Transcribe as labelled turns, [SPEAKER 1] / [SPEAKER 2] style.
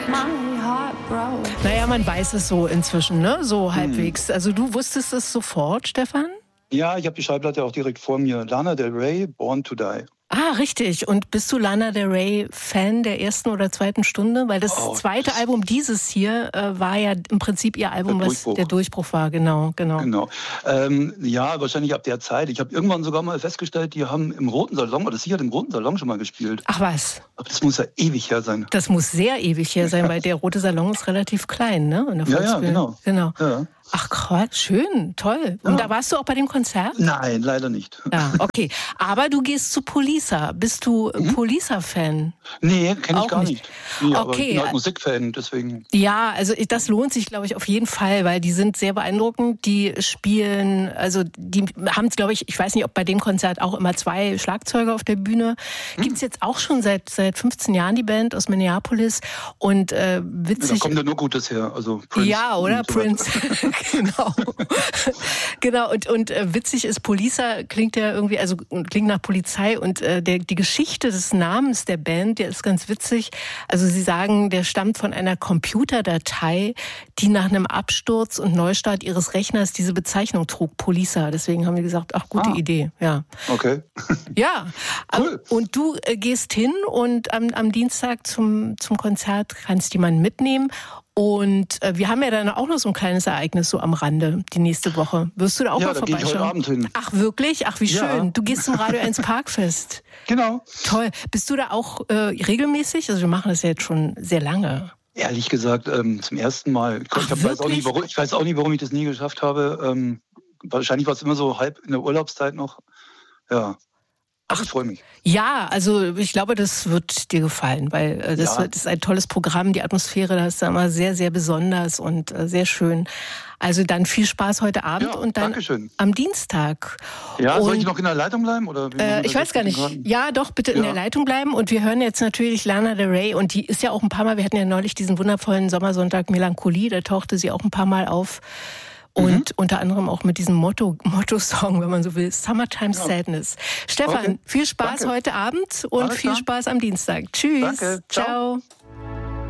[SPEAKER 1] Naja, man weiß es so inzwischen, ne? So halbwegs. Also du wusstest es sofort, Stefan?
[SPEAKER 2] Ja, ich habe die Schallplatte auch direkt vor mir. Lana Del Rey, Born to Die.
[SPEAKER 1] Ah, richtig. Und bist du Lana Del Rey Fan der ersten oder zweiten Stunde? Weil das zweite Album dieses hier war ja im Prinzip ihr Album, was der Durchbruch war. Genau.
[SPEAKER 2] Ja, wahrscheinlich ab der Zeit. Ich habe irgendwann sogar mal festgestellt, die haben im Roten Salon, oder sie hat im Roten Salon schon mal gespielt.
[SPEAKER 1] Ach was?
[SPEAKER 2] Aber das muss ja ewig her sein.
[SPEAKER 1] Das muss sehr ewig her sein, weil der Rote Salon ist relativ klein, ne? In der
[SPEAKER 2] ja, genau.
[SPEAKER 1] Ja. Ach Gott, schön, toll. Und da warst du auch bei dem Konzert?
[SPEAKER 2] Nein, leider nicht.
[SPEAKER 1] Ja, okay. Aber du gehst zu Poliça. Bist du Poliça-Fan?
[SPEAKER 2] Nee, kenne ich gar nicht. Nee,
[SPEAKER 1] okay.
[SPEAKER 2] Aber ich bin halt Musikfan, deswegen.
[SPEAKER 1] Ja, also das lohnt sich, glaube ich, auf jeden Fall, weil die sind sehr beeindruckend. Die spielen, also die haben, glaube ich weiß nicht, ob bei dem Konzert auch immer 2 Schlagzeuger auf der Bühne. Gibt's jetzt auch schon seit 15 Jahren die Band aus Minneapolis. Und witzig...
[SPEAKER 2] Da kommt ja nur Gutes her, also Prince.
[SPEAKER 1] Ja, oder? Prince. Genau. Und witzig ist, Poliça klingt ja irgendwie, also klingt nach Polizei und die Geschichte des Namens der Band, der ist ganz witzig. Also sie sagen, der stammt von einer Computerdatei, die nach einem Absturz und Neustart ihres Rechners diese Bezeichnung trug, Poliça. Deswegen haben wir gesagt, ach, gute Idee. Ja.
[SPEAKER 2] Okay.
[SPEAKER 1] Ja.
[SPEAKER 2] Cool.
[SPEAKER 1] Und du gehst hin und am Dienstag zum Konzert kannst jemanden mitnehmen. Und wir haben ja dann auch noch so ein kleines Ereignis so am Rande die nächste Woche. Wirst du da auch mal vorbeischauen?
[SPEAKER 2] Ja, da gehe ich heute Abend hin.
[SPEAKER 1] Ach wirklich? Ach wie schön. Du gehst zum Radio 1 Parkfest.
[SPEAKER 2] Genau.
[SPEAKER 1] Toll. Bist du da auch regelmäßig? Also wir machen das ja jetzt schon sehr lange.
[SPEAKER 2] Ehrlich gesagt, zum ersten Mal. Ich weiß auch nicht, warum ich das nie geschafft habe. Wahrscheinlich war es immer so halb in der Urlaubszeit noch. Ja. Ach, ich freue mich.
[SPEAKER 1] Ja, also ich glaube, das wird dir gefallen, weil das ist ein tolles Programm. Die Atmosphäre, da ist immer sehr, sehr besonders und sehr schön. Also dann viel Spaß heute Abend und dann am Dienstag.
[SPEAKER 2] Ja, soll ich noch in der Leitung bleiben? Oder
[SPEAKER 1] ich weiß gar nicht. Ja, doch, bitte in der Leitung bleiben. Und wir hören jetzt natürlich Lana Del Rey. Und die ist ja auch ein paar Mal, wir hatten ja neulich diesen wundervollen Sommersonntag Melancholie, da tauchte sie auch ein paar Mal auf. Und unter anderem auch mit diesem Motto-Song, wenn man so will, Summertime Sadness. Stefan, viel Spaß heute Abend und viel Spaß am Dienstag. Tschüss.
[SPEAKER 2] Danke. Ciao.